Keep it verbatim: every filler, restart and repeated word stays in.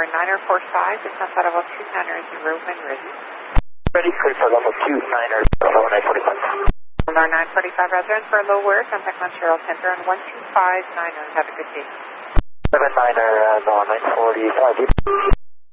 for niner four five, descent level two niner zero when ready. Ready, clear for level two niner zero nine forty-five. Level nine forty-five resident for low work, contact Montreal Center on one two five niner. Have a good day. seven niner, uh, nine forty-five.